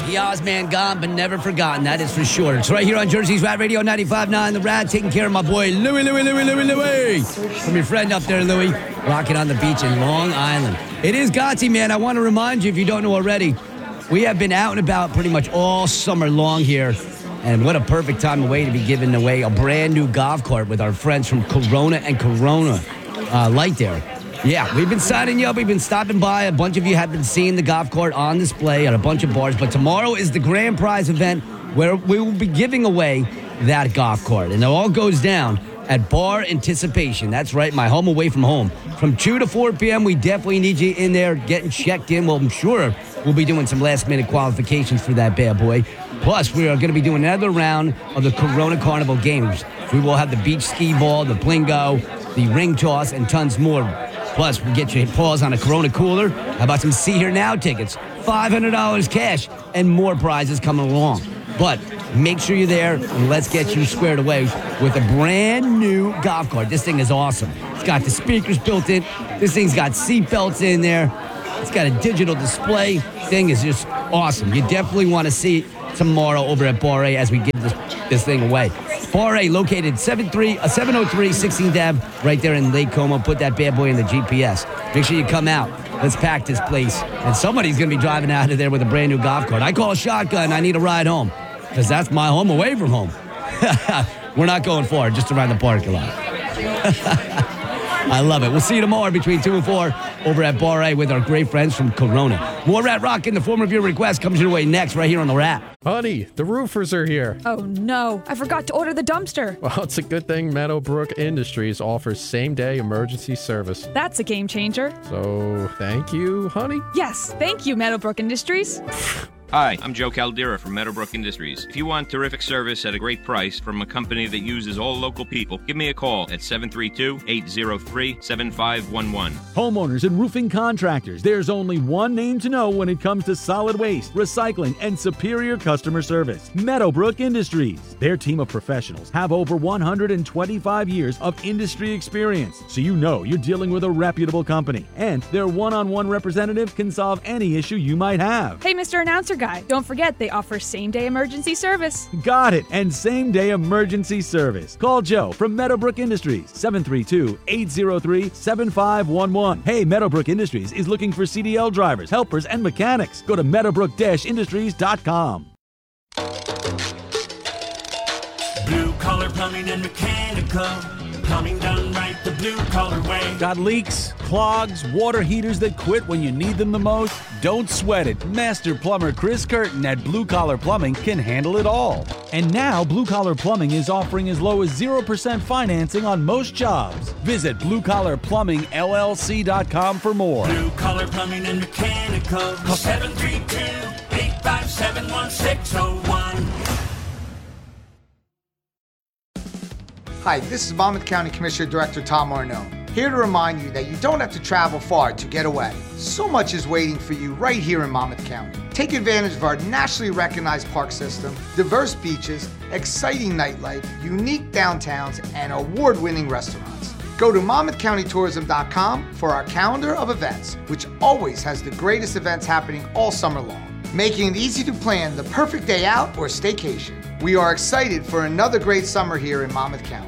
The Ozman gone, but never forgotten. That is for sure. It's right here on Jersey's Rat Radio 95.9. The Rat, taking care of my boy Louie. From your friend up there, Louie, rocking on the beach in Long Island. It is Gotti, man. I want to remind you, if you don't know already, we have been out and about pretty much all summer long here. And what a perfect time away to be giving away a brand new golf cart with our friends from Corona and Corona Light there. Yeah, we've been signing you up. We've been stopping by. A bunch of you have been seeing the golf cart on display at a bunch of bars. But tomorrow is the grand prize event where we will be giving away that golf cart. And it all goes down at Bar Anticipation. That's right, my home away from home. From 2 to 4 p.m., we definitely need you in there getting checked in. Well, I'm sure we'll be doing some last-minute qualifications for that bad boy. Plus, we are going to be doing another round of the Corona Carnival games. We will have the beach skee ball, the blingo, the ring toss, and tons more. Plus, we'll get your paws on a Corona cooler. How about some See Here Now tickets? $500 cash and more prizes coming along. But make sure you're there, and let's get you squared away with a brand new golf cart. This thing is awesome. It's got the speakers built in. This thing's got seat belts in there. It's got a digital display. Thing is just awesome. You definitely want to see it tomorrow over at Bar A as we give this thing away. Bar A, located 703 16th Ave, right there in Lake Como. Put that bad boy in the GPS. Make sure you come out. Let's pack this place. And somebody's going to be driving out of there with a brand new golf cart. I call a shotgun. I need a ride home because that's my home away from home. We're not going far, just around the parking lot. I love it. We'll see you tomorrow between 2 and 4 over at Bar A with our great friends from Corona. More Rat Rock in the form of your request comes your way next right here on The Rat. Honey, the roofers are here. Oh no, I forgot to order the dumpster. Well, it's a good thing Meadowbrook Industries offers same-day emergency service. That's a game changer. So, thank you, honey? Yes, thank you, Meadowbrook Industries. Hi, I'm Joe Caldera from Meadowbrook Industries. If you want terrific service at a great price from a company that uses all local people, give me a call at 732-803-7511. Homeowners and roofing contractors, there's only one name to know when it comes to solid waste, recycling, and superior customer service. Meadowbrook Industries. Their team of professionals have over 125 years of industry experience, so you know you're dealing with a reputable company. And their one-on-one representative can solve any issue you might have. Hey, Mr. Announcer Guy, don't forget they offer same-day emergency service. Got it, and same-day emergency service. Call Joe from Meadowbrook Industries, 732-803-7511. Hey, Meadowbrook Industries is looking for CDL drivers, helpers, and mechanics. Go to meadowbrook-industries.com. Blue Collar Plumbing and Mechanical. Plumbing done right the blue collar way. Got leaks, clogs, water heaters that quit when you need them the most? Don't sweat it. Master plumber Chris Curtin at Blue Collar Plumbing can handle it all. And now Blue Collar Plumbing is offering as low as 0% financing on most jobs. Visit BlueCollarPlumbingLLC.com for more. Blue Collar Plumbing and Mechanical. Call 732-857-1601. Hi, this is Monmouth County Commissioner Director Tom Arnaud, here to remind you that you don't have to travel far to get away. So much is waiting for you right here in Monmouth County. Take advantage of our nationally recognized park system, diverse beaches, exciting nightlife, unique downtowns, and award-winning restaurants. Go to MonmouthCountyTourism.com for our calendar of events, which always has the greatest events happening all summer long, making it easy to plan the perfect day out or staycation. We are excited for another great summer here in Monmouth County.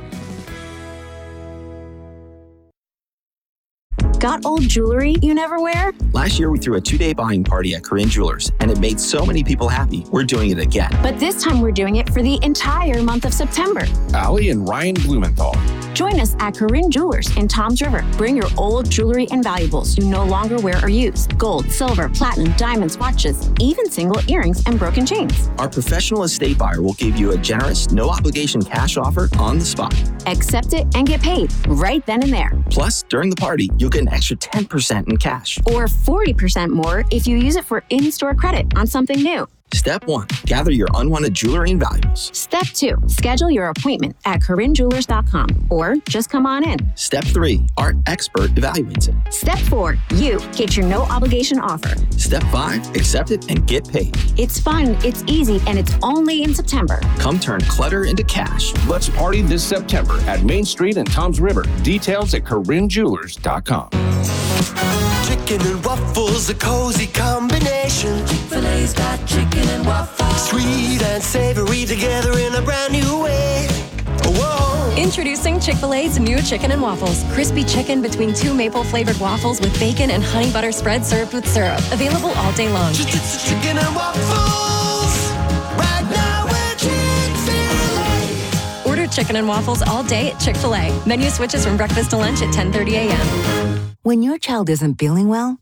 Got old jewelry you never wear? Last year, we threw a 2-day buying party at Corinne Jewelers, and it made so many people happy. We're doing it again. But this time we're doing it for the entire month of September. Allie and Ryan Blumenthal. Join us at Corinne Jewelers in Toms River. Bring your old jewelry and valuables you no longer wear or use. Gold, silver, platinum, diamonds, watches, even single earrings and broken chains. Our professional estate buyer will give you a generous, no-obligation cash offer on the spot. Accept it and get paid right then and there. Plus, during the party, you'll get an extra 10% in cash. Or 40% more if you use it for in-store credit on something new. Step 1, gather your unwanted jewelry and valuables. Step 2, schedule your appointment at CorinneJewelers.com or just come on in. Step 3, our expert evaluates it. Step 4, you get your no obligation offer. Step 5, accept it and get paid. It's fun, it's easy, and it's only in September. Come turn clutter into cash. Let's party this September at Main Street and Toms River. Details at CorinneJewelers.com. chicken and waffles, a cozy combination. Chick-fil-A's got chicken and waffles. Sweet and savory together in a brand new way. Whoa. Introducing Chick-fil-A's new chicken and waffles. Crispy chicken between 2 maple-flavored waffles with bacon and honey butter spread served with syrup. Available all day long. Chicken and waffles. Right now we're Chick-fil-A. Order chicken and waffles all day at Chick-fil-A. Menu switches from breakfast to lunch at 10:30 a.m. When your child isn't feeling well,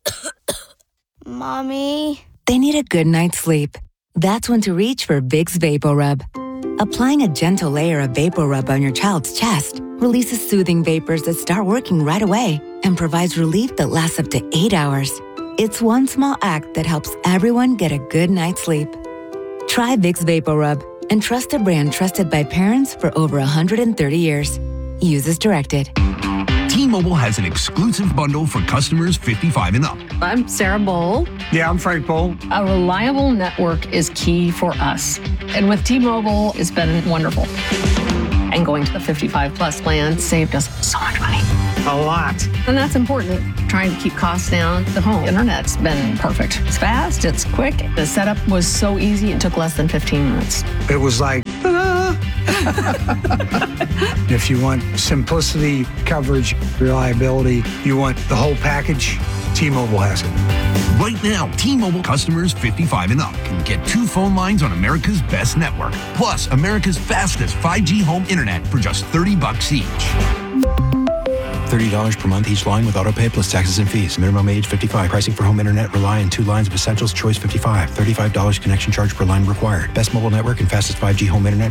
Mommy, they need a good night's sleep. That's when to reach for Vicks VapoRub. Applying a gentle layer of VapoRub on your child's chest releases soothing vapors that start working right away and provides relief that lasts up to 8 hours. It's one small act that helps everyone get a good night's sleep. Try Vicks VapoRub and trust a brand trusted by parents for over 130 years. Use as directed. T-Mobile has an exclusive bundle for customers 55 and up. I'm Sarah Bowl. Yeah, I'm Frank Bowl. A reliable network is key for us. And with T-Mobile, it's been wonderful. And going to the 55 plus plan saved us so much money. A lot. And that's important. Trying to keep costs down. The home internet's been perfect. It's fast, it's quick. The setup was so easy, it took less than 15 minutes. It was like, if you want simplicity, coverage, reliability, you want the whole package, T-Mobile has it. Right now, T-Mobile customers 55 and up can get 2 phone lines on America's best network, plus America's fastest 5G home internet for just $30 each. $30 per month each line with autopay plus taxes and fees. Minimum age 55. Pricing for home internet rely on 2 lines of essentials. Choice 55. $35 connection charge per line required. Best mobile network and fastest 5G home internet